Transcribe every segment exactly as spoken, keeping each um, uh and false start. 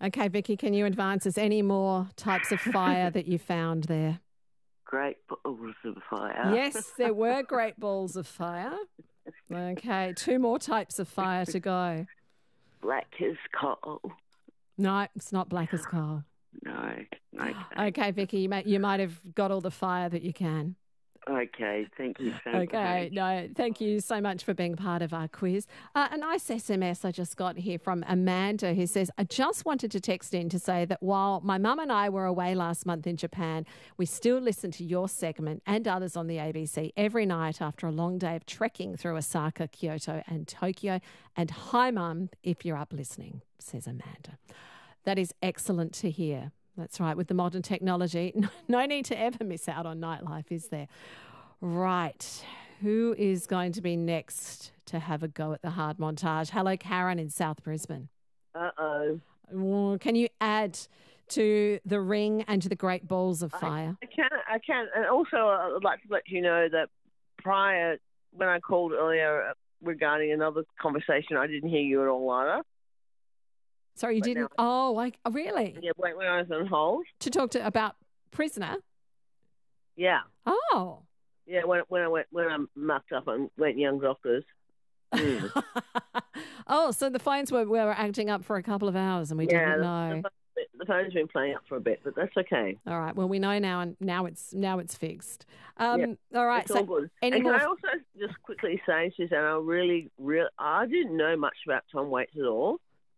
Okay, Vicky, can you advance us any more types of fire that you found there? Great balls of fire. Yes, there were great balls of fire. Okay, two more types of fire to go. Black as coal. No, it's not black as coal. No. Okay. Okay, Vicky, you might, you might have got all the fire that you can. Okay, thank you so Okay, much. no, thank you so much for being part of our quiz. Uh, a nice S M S I just got here from Amanda who says, I just wanted to text in to say that while my mum and I were away last month in Japan, we still listen to your segment and others on the A B C every night after a long day of trekking through Osaka, Kyoto and Tokyo. And hi, Mum, if you're up listening, says Amanda. That is excellent to hear. That's right. With the modern technology, no need to ever miss out on nightlife, is there? Right. Who is going to be next to have a go at the hard montage? Hello, Karen in South Brisbane. Uh-oh. Oh, can you add to the ring and to the great balls of fire? I, I can. I can. And also, I'd like to let you know that prior, when I called earlier regarding another conversation, I didn't hear you at all either. Sorry, you But didn't? now- Oh, like, oh, really? Yeah, when, when I was on hold. To talk to about prisoner? Yeah. Oh. Yeah, when when I went when I mucked up and went young doctors. Mm. Oh, so the phones were, were acting up for a couple of hours and we yeah, didn't the, know. the, the phone's been playing up for a bit, but that's okay. All right. Well, we know now, and now it's now it's fixed. Um, Yeah, all right. It's so all good. any and more? can I also just quickly say, Suzanne, I really, really, I didn't know much about Tom Waits at all,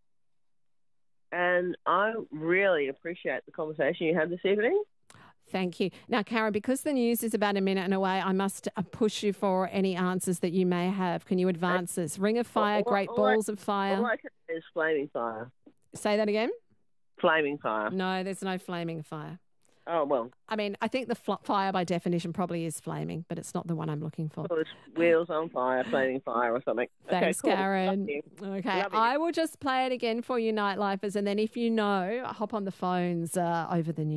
and I really appreciate the conversation you had this evening. Thank you. Now, Karen, because the news is about a minute and away, I must uh, push you for any answers that you may have. Can you advance us? Ring of fire, all- great all balls I- of fire. All I can say is flaming fire. Say that again? Flaming fire. No, there's no flaming fire. Oh, well, I mean, I think the fl- fire by definition probably is flaming, but it's not the one I'm looking for. well, it's wheels on fire, flaming fire or something. Thanks, okay, cool. Karen. Love you. Okay, Love you. I will just play it again for you, Nightlifers, and then if you know, hop on the phones uh, over the news.